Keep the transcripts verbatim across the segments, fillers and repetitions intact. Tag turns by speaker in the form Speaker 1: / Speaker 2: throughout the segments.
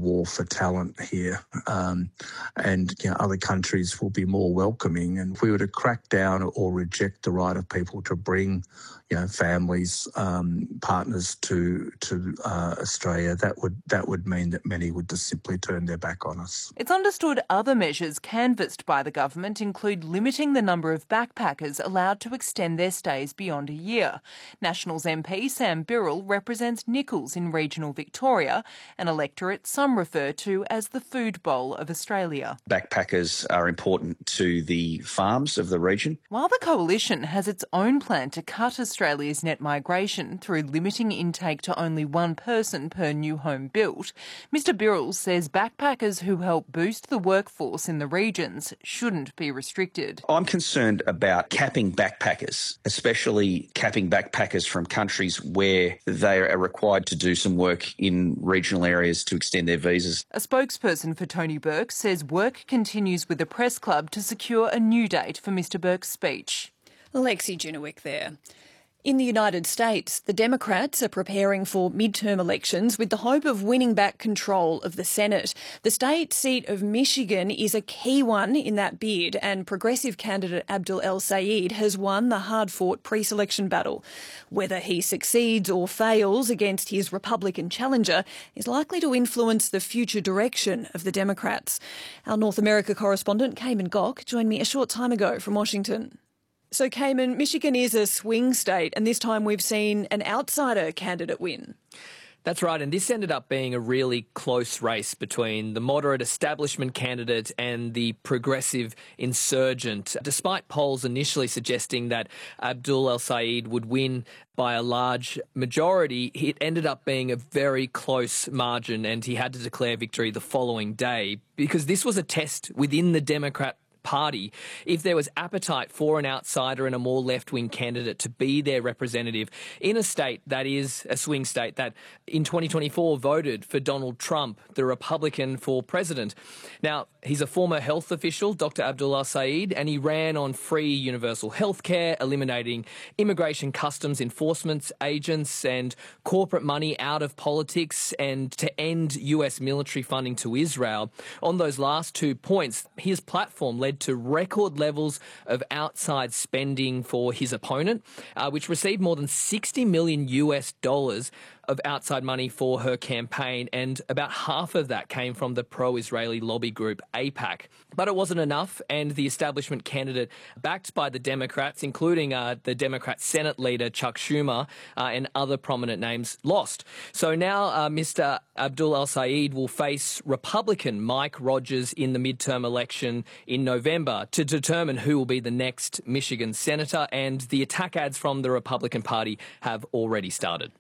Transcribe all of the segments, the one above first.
Speaker 1: war for talent here, um, and you know, other countries will be more welcoming. And if we were to crack down or reject the right of people to bring, you know, families, um, partners to to uh, Australia, that would that would mean that many would just simply turn their back on us.
Speaker 2: It's understood other measures canvassed by the government include limiting the number of backpackers allowed to extend their stays beyond a year. Nationals M P Sam Birrell represents Nichols in regional Victoria, an electorate some refer to as the food bowl of Australia.
Speaker 3: Backpackers are important to the farms of the region.
Speaker 2: While the coalition has its own plan to cut Australia's net migration through limiting intake to only one person per new home built, Mr Birrell says backpackers who help boost the workforce in the regions shouldn't be restricted.
Speaker 3: I'm concerned about capping backpackers, especially capping backpackers from countries where they are required to do some work in regional areas to extend their visas.
Speaker 2: A spokesperson for Tony Burke says work continues with the Press Club to secure a new date for Mr Burke's speech.
Speaker 4: Lexi Junowick there. In the United States, the Democrats are preparing for midterm elections with the hope of winning back control of the Senate. The state seat of Michigan is a key one in that bid, and progressive candidate Abdul El-Sayed has won the hard-fought pre-selection battle. Whether he succeeds or fails against his Republican challenger is likely to influence the future direction of the Democrats. Our North America correspondent, Cayman Gok, joined me a short time ago from Washington. So, Cayman, Michigan is a swing state, and this time we've seen an outsider candidate win.
Speaker 5: That's right, and this ended up being a really close race between the moderate establishment candidate and the progressive insurgent. Despite polls initially suggesting that Abdul El-Sayed would win by a large majority, it ended up being a very close margin, and he had to declare victory the following day because this was a test within the Democrat Party. If there was appetite for an outsider and a more left-wing candidate to be their representative in a state that is a swing state that in twenty twenty-four voted for Donald Trump, the Republican, for president. Now, he's a former health official, Doctor Abdul El-Sayed, and he ran on free universal health care, eliminating immigration customs enforcement agents and corporate money out of politics, and to end U S military funding to Israel. On those last two points, his platform led to record levels of outside spending for his opponent, uh, which received more than sixty million U S dollars of outside money for her campaign, and about half of that came from the pro-Israeli lobby group AIPAC. But it wasn't enough, and the establishment candidate, backed by the Democrats, including uh, the Democrat Senate leader Chuck Schumer uh, and other prominent names, lost. So now uh, Mister Abdul El-Sayed will face Republican Mike Rogers in the midterm election in November to determine who will be the next Michigan senator, and the attack ads from the Republican Party have already started.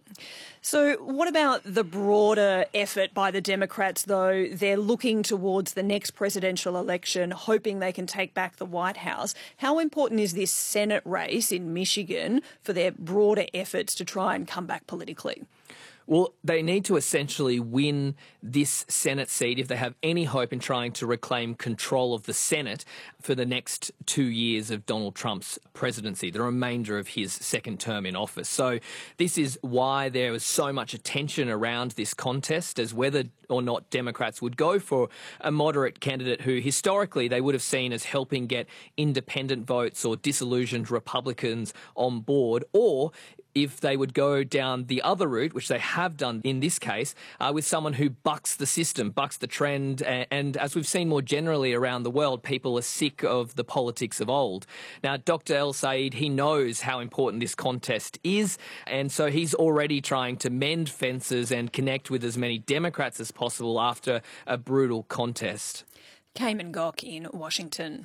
Speaker 4: So what about the broader effort by the Democrats, though? They're looking towards the next presidential election, hoping they can take back the White House. How important is this Senate race in Michigan for their broader efforts to try and come back politically?
Speaker 5: Well, they need to essentially win this Senate seat if they have any hope in trying to reclaim control of the Senate for the next two years of Donald Trump's presidency, the remainder of his second term in office. So this is why there was so much attention around this contest as whether or not Democrats would go for a moderate candidate who historically they would have seen as helping get independent votes or disillusioned Republicans on board, or if they would go down the other route, which they have done in this case, uh, with someone who bucks the system, bucks the trend, and, and as we've seen more generally around the world, people are sick of the politics of old. Now, Doctor El-Sayed, he knows how important this contest is, and so he's already trying to mend fences and connect with as many Democrats as possible after a brutal contest.
Speaker 4: Cayman Gok in Washington.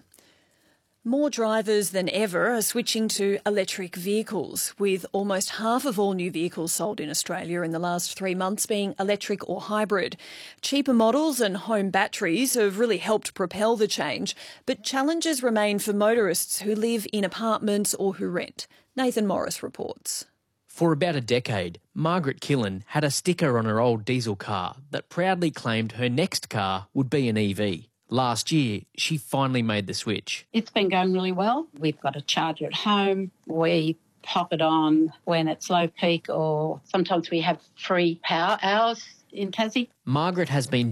Speaker 4: More drivers than ever are switching to electric vehicles, with almost half of all new vehicles sold in Australia in the last three months being electric or hybrid. Cheaper models and home batteries have really helped propel the change, but challenges remain for motorists who live in apartments or who rent. Nathan Morris reports.
Speaker 6: For about a decade, Margaret Killen had a sticker on her old diesel car that proudly claimed her next car would be an E V. Last year, she finally made the switch.
Speaker 7: It's been going really well. We've got a charger at home. We pop it on when it's low peak, or sometimes we have free power hours in Tassie.
Speaker 6: Margaret has been